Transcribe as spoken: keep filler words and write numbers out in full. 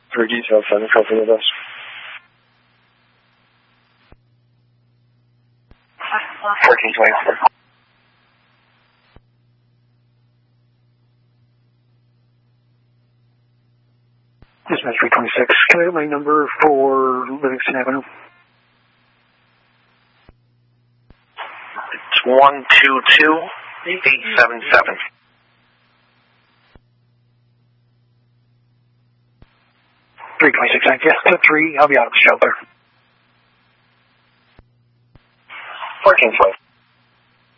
For detail, seven, copy with us. fourteen twenty-four. Dispatch three twenty-six. Can I get my number for Livingston Avenue? It's one two two eight seven seven. three twenty-six, yes, to three. I'll be out of the shelter. fourteen twenty.